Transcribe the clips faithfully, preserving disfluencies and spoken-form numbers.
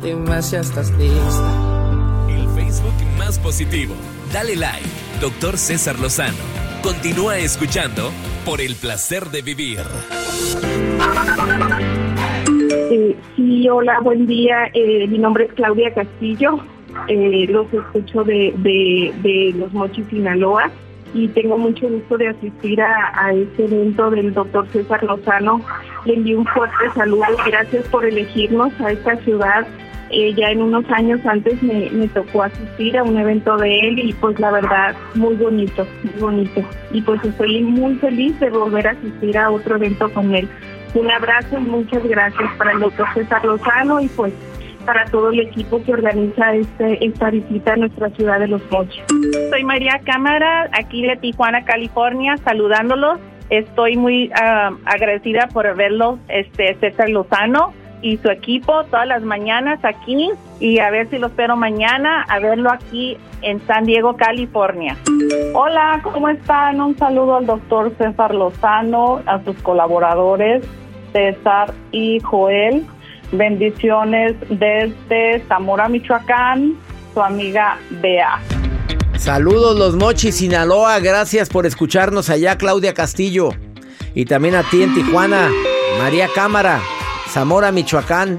Dime si estás lista. El Facebook más positivo. Dale like, doctor César Lozano. Continúa escuchando Por el Placer de Vivir. Eh, sí, hola, buen día. Eh, mi nombre es Claudia Castillo. Eh, los escucho de, de, de Los Mochis, Sinaloa. Y tengo mucho gusto de asistir a, a este evento del doctor César Lozano. Le envío un fuerte saludo. Gracias por elegirnos a esta ciudad. Eh, ya en unos años antes me, me tocó asistir a un evento de él y pues la verdad muy bonito, muy bonito. Y pues estoy muy feliz de volver a asistir a otro evento con él. Un abrazo y muchas gracias para el doctor César Lozano y pues para todo el equipo que organiza este, esta visita a nuestra ciudad de Los Mochis. Soy María Cámara, aquí de Tijuana, California, saludándolos. Estoy muy uh, agradecida por verlo, este César Lozano y su equipo todas las mañanas aquí, y a ver si lo espero mañana a verlo aquí en San Diego, California. Hola, ¿cómo están? Un saludo al doctor César Lozano, a sus colaboradores César y Joel. Bendiciones desde Zamora, Michoacán, su amiga Bea. Saludos Los Mochis, Sinaloa, gracias por escucharnos allá, Claudia Castillo. Y también a ti en Tijuana, María Cámara, Zamora, Michoacán.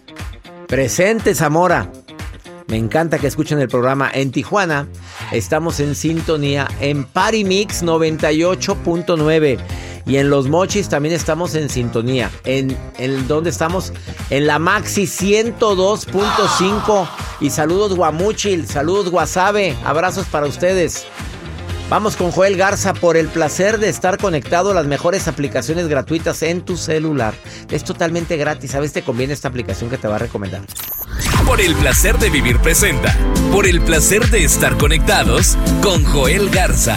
Presente, Zamora. Me encanta que escuchen el programa. En Tijuana estamos en sintonía en Party Mix noventa y ocho punto nueve. Y en Los Mochis también estamos en sintonía. ¿En, en dónde estamos? En la Maxi ciento dos punto cinco. Y saludos Guamuchil, saludos Guasave, abrazos para ustedes. Vamos con Joel Garza. Por el placer de estar conectado a las mejores aplicaciones gratuitas en tu celular. Es totalmente gratis. ¿Sabes? Te conviene esta aplicación que te va a recomendar. Por el Placer de Vivir presenta Por el Placer de Estar Conectados con Joel Garza.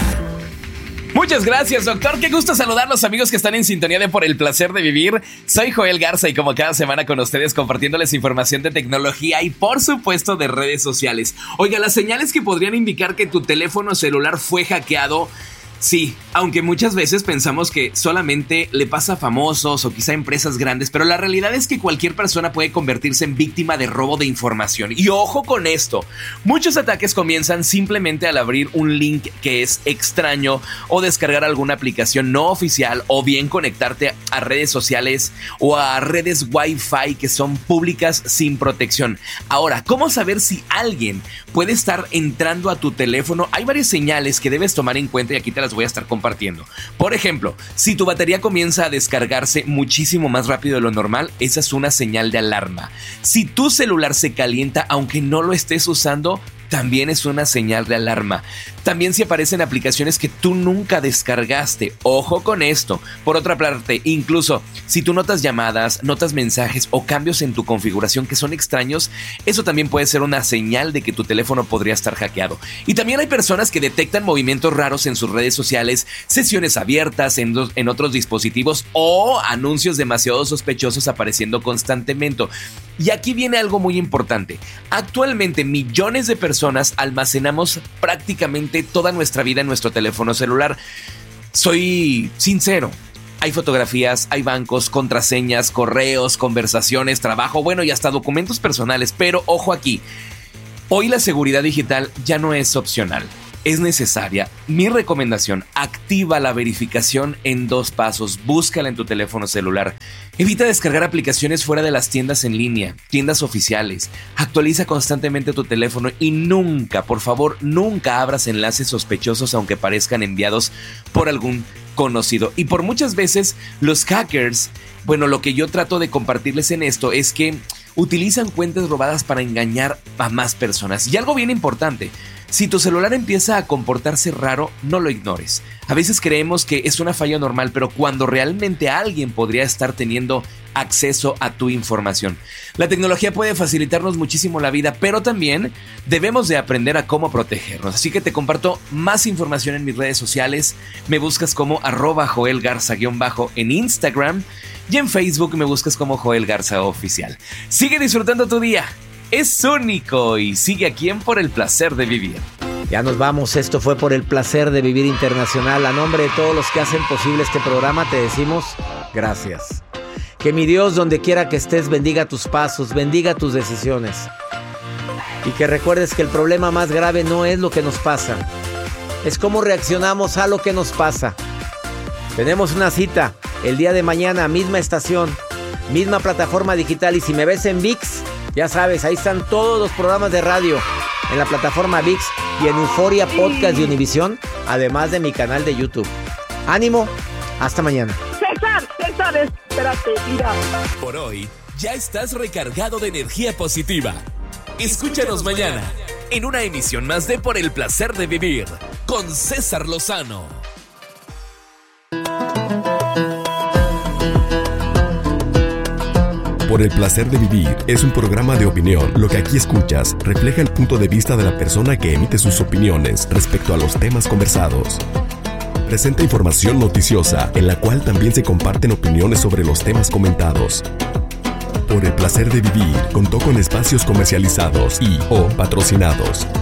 Muchas gracias, doctor. Qué gusto saludar a los amigos que están en sintonía de Por el Placer de Vivir. Soy Joel Garza y como cada semana con ustedes compartiéndoles información de tecnología y por supuesto de redes sociales. Oiga, las señales que podrían indicar que tu teléfono celular fue hackeado. Sí, aunque muchas veces pensamos que solamente le pasa a famosos o quizá a empresas grandes, pero la realidad es que cualquier persona puede convertirse en víctima de robo de información. Y ojo con esto, muchos ataques comienzan simplemente al abrir un link que es extraño o descargar alguna aplicación no oficial o bien conectarte a redes sociales o a redes Wi-Fi que son públicas sin protección. Ahora, ¿cómo saber si alguien puede estar entrando a tu teléfono? Hay varias señales que debes tomar en cuenta y aquí te las voy a estar compartiendo. Por ejemplo, si tu batería comienza a descargarse muchísimo más rápido de lo normal, esa es una señal de alarma. Si tu celular se calienta aunque no lo estés usando, también es una señal de alarma. También si aparecen aplicaciones que tú nunca descargaste, ojo con esto. Por otra parte, incluso si tú notas llamadas, notas mensajes o cambios en tu configuración que son extraños, eso también puede ser una señal de que tu teléfono podría estar hackeado. Y también hay personas que detectan movimientos raros en sus redes sociales, sesiones abiertas en, dos, en otros dispositivos o anuncios demasiado sospechosos apareciendo constantemente. Y aquí viene algo muy importante. Actualmente millones de personas almacenamos prácticamente toda nuestra vida en nuestro teléfono celular. Soy sincero. Hay fotografías, hay bancos, contraseñas, correos, conversaciones, trabajo, bueno, y hasta documentos personales. Pero ojo aquí, hoy la seguridad digital ya no es opcional. Es necesaria. Mi recomendación, activa la verificación en dos pasos. Búscala en tu teléfono celular. Evita descargar aplicaciones fuera de las tiendas en línea, tiendas oficiales. Actualiza constantemente tu teléfono y nunca, por favor, nunca abras enlaces sospechosos aunque parezcan enviados por algún conocido. Y por muchas veces los hackers, bueno, lo que yo trato de compartirles en esto es que utilizan cuentas robadas para engañar a más personas. Y algo bien importante, si tu celular empieza a comportarse raro, no lo ignores. A veces creemos que es una falla normal, pero cuando realmente alguien podría estar teniendo acceso a tu información. La tecnología puede facilitarnos muchísimo la vida, pero también debemos de aprender a cómo protegernos. Así que te comparto más información en mis redes sociales. Me buscas como arroba Joel Garza guión bajo en Instagram y en Facebook me buscas como Joel Garza Oficial. Sigue disfrutando tu día. Es único y sigue aquí en Por el Placer de Vivir. Ya nos vamos, esto fue Por el Placer de Vivir Internacional. A nombre de todos los que hacen posible este programa te decimos gracias. Que Que mi Dios, donde quiera que estés, bendiga tus pasos, bendiga tus decisiones. Y que recuerdes que el problema más grave no es lo que nos pasa, es cómo reaccionamos a lo que nos pasa. Tenemos una cita el día de mañana, misma estación, misma plataforma digital. Y si me ves en ViX, ya sabes, ahí están todos los programas de radio en la plataforma ViX y en Euforia Podcast de Univisión, además de mi canal de YouTube. Ánimo, hasta mañana. César, César, espérate, mira. Por hoy, ya estás recargado de energía positiva. Escúchanos mañana en una emisión más de Por el Placer de Vivir con César Lozano. Por el Placer de Vivir es un programa de opinión. Lo que aquí escuchas refleja el punto de vista de la persona que emite sus opiniones respecto a los temas conversados. Presenta información noticiosa en la cual también se comparten opiniones sobre los temas comentados. Por el Placer de Vivir contó con espacios comercializados y o patrocinados.